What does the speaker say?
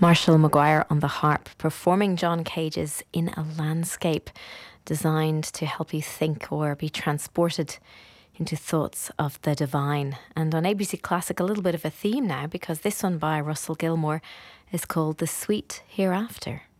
Marshall Maguire on the harp, performing John Cage's In a Landscape, designed to help you think or be transported into thoughts of the divine. And on ABC Classic, a little bit of a theme now, because this one by Russell Gilmore is called The Sweet Hereafter.